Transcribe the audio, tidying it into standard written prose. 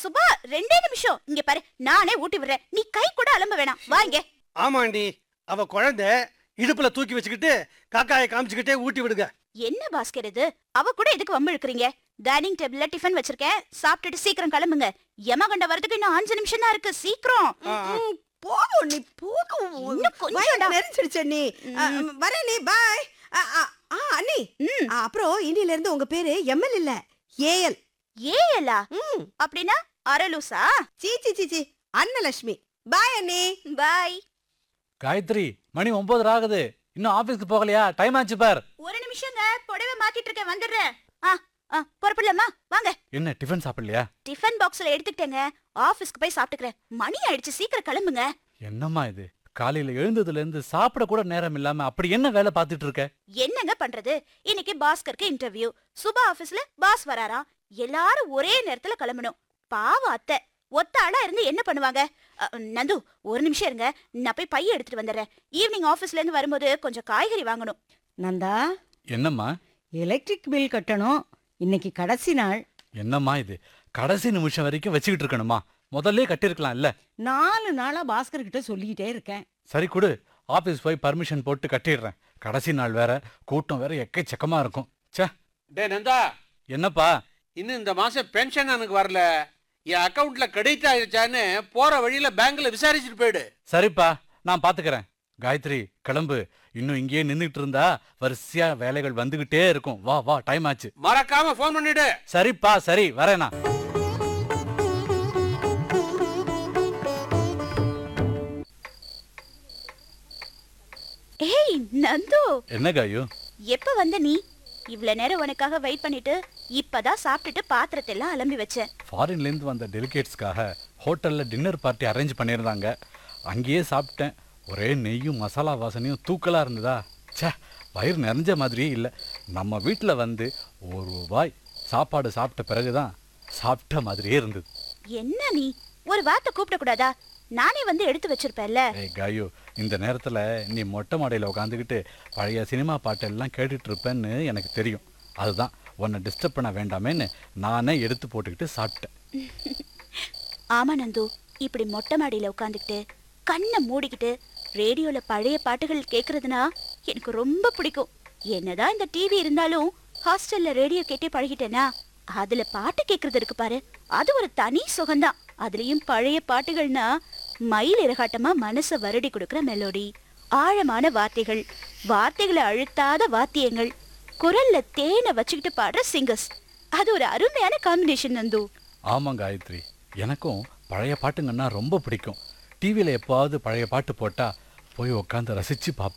சுபா 2 நிமிஷம் இங்க பாரு, நானே ஊட்டி விடுறேன், நீ கை கூட அலம்ப வேணாம், வாங்க. ஆமாண்டி, அவ குழந்தை இடுப்புல தூக்கி வச்சுக்கிட்டு காக்காயை காமிச்சுக்கிட்டே ஊட்டி விடுங்க. என்ன பாஸ்கர் இது, அவ கூட எதுக்கு வம்பு இழுக்கிறீங்க? டைனிங் டேபிள்ல டிஃபன் வச்சிருக்கேன், சாப்பிட்டுட்டு சீக்கிரம் கிளம்புங்க. யமகண்ட வரதுக்கு இன்னும் 5 நிமிஷம் தான் இருக்கு, சீக்கிரம். போதும் நீ போதும். இன்னும் கொஞ்சம் நெரிச்சிடுச்ச நீ. வரே நீ, பாய். அண்ணி, அப்புறம் இன்னில இருந்து உங்க பேரு எம்எல் இல்ல, ஏஎல். ஏஎலா? அப்படின்னா அரலூசா? சீ அன்னலட்சுமி. பாய் அண்ணி. பாய். காயத்ரி, மணி 9 ஆகுது, இன்னும் ஆபீஸ்க்கு போகலையா? டைம் ஆச்சு பார். ஒரு நிமிஷங்க, புடவை மாத்திட்டு இருக்கேன், வந்துடுறேன். புறப்படலாமா? வாங்க. என்ன டிஃபன் சாப்பிடலையா? டிஃபன் பாக்ஸ்ல எடுத்துக்கிட்டேங்க, ஆபீஸ்க்கு போய் சாப்பிட்டுக்கிறேன். மணி ஆயிடுச்சு, சீக்கிரம் கிளம்புங்க. என்னம்மா இது, காலையில எழுந்ததுல இருந்து சாப்பிட கூட நேரம் இல்லாம அப்படி என்ன வேலை பார்த்துட்டு இருக்க? என்னங்க பண்றது, இன்னைக்கு பாஸ்கருக்கு இன்டர்வியூ, சுபா ஆபீஸ்ல பாஸ் வராரா, எல்லாரும் ஒரே நேரத்துல கிளம்பணும். பாவம் அத்தை ஒத்த ஆளா இருந்து என்ன பண்ணுவாங்க? நந்து, ஒரு நிமிஷம் இருங்க, நான் போய் பைய எடுத்துட்டு வந்துடுறேன். ஈவினிங் ஆபீஸ்ல இருந்து வரும்போது கொஞ்சம் காய்கறி வாங்கணும். நந்தா, என்னம்மா? எலக்ட்ரிக் பில் கட்டணும், இன்னைக்கு கடைசி நாள். என்னம்மா இது, கடைசி நிமிஷம் வரைக்கும் வச்சுக்கிட்டு இருக்கணுமா? முதல்ல கட்டிருக்கலாம் இல்ல? 4 நாளா பாஸ்கர் கிட்ட சொல்லிக்கிட்டே இருக்கேன். சரி கொடு, ஆபீஸ் போய் பர்மிஷன் போட்டு கட்டிடுறேன். கடைசி நாள் வேற, கூட்டம் வேற எக்கச்சக்கமா இருக்கும். ச்சே. டே நந்தா, என்னப்பா? இன்னும் இந்த மாசம் பென்ஷன் எனக்கு வரல, என் அக்கவுண்ட்ல கிரெடிட் ஆயிடுச்சான்னு போற வழியில பேங்க்ல விசாரிச்சுட்டு போயிடு. சரிப்பா, நான் பாத்துக்கிறேன். காயத்ரி கிளம்பு, இன்னும் இங்கேயே நின்றுட்டு இருந்தா வரிசையா வேலைகள் வந்துகிட்டே இருக்கும். வா வா, டைம் ஆச்சு. மறக்காம போன் பண்ணிடு. சரிப்பா, சரி வரேனா. ஏய் நந்து, என்ன காயு? எப்ப வந்த நீ? இவ்வளவு நேரம் உனக்காக வெயிட் பண்ணிட்டு இப்பதான் சாப்பிட்டுட்டு பாத்திரத்தை எல்லாம் அலம்பி வச்சேன். ஃபாரின்ல இருந்து வந்த டெலிகேட்ஸ்க்காக ஹோட்டல்ல டின்னர் பார்ட்டி அரேஞ்ச் பண்ணியிருந்தாங்க. அங்கேயே சாப்பிட்டேன். ஒரே நெய்யும் மசாலா வாசனையும் தூக்கலா இருந்ததா. ச்சே, வயிறு நிறைஞ்ச மாதிரியே இல்லை. நம்ம வீட்டில் வந்து ஒரு வாய் சாப்பாடு சாப்பிட்ட பிறகுதான் சாப்பிட்ட மாதிரியே இருந்தது. என்ன நீ ஒரு வார்த்தை கூப்பிட கூடாதா? நானே வந்து எடுத்து வச்சிருப்பேன்ல. ஏய் காயு, இந்த நேரத்தில் நீ மொட்டை மாடையில் உட்காந்துக்கிட்டு பழைய சினிமா பாட்டெல்லாம் கேட்டுட்டு இருப்பேன்னு எனக்கு தெரியும். அதுதான் உன்னை டிஸ்டர்ப் பண்ண வேண்டாமேன்னு நானே எடுத்து போட்டுக்கிட்டு சாப்பிட்டேன். ஆமா நந்து, இப்படி மொட்டை மாடியில உட்காந்துக்கிட்டு கண்ணை மூடிக்கிட்டு ரேடியோல பழைய பாட்டுகள் கேக்குறதுனா எனக்கு ரொம்ப பிடிக்கும். என்னதான் இந்த டிவி இருந்தாலும் ஹாஸ்டல்ல ரேடியோ கேட்டே பழகிட்டேனா, அதுல பாட்டு கேக்குறது இருக்கு பாரு, அது ஒரு தனி சுகம்தான். அதுலயும் பழைய பாட்டுகள்னா மயில் இறகாட்டமா மனசை வருடி கொடுக்கிற மெலோடி, ஆழமான வார்த்தைகள், வார்த்தைகளை அழுத்தாத வாத்தியங்கள், குரல்ல தேனை வச்சுக்கிட்டு பாடுற சிங்கர்ஸ், அது ஒரு அருமையான காம்பினேஷன் நந்து. ஆமாம் காயத்ரி, எனக்கும் பழைய பாட்டுங்கன்னா ரொம்ப பிடிக்கும். டிவியில் எப்பாவது பழைய பாட்டு போட்டால் போய் உட்காந்து ரசித்து பார்ப்பேன்.